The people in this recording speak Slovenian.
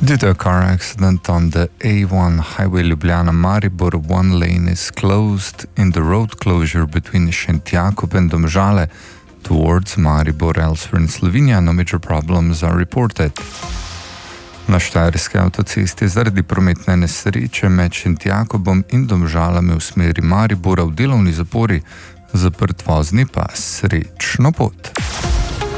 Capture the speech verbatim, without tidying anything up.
Due to a car accident on the A one highway Ljubljana-Maribor, one lane is closed in the road closure between Šentjakov and Domžale towards Maribor. Elsewhere in Slovenia, no major problems are reported. Na Štajerski avtocesti zaradi prometne nesreče med Šentjakobom in Domžalami v smeri Maribora v delovni zapori zaprt vozni pas. Srečno pot!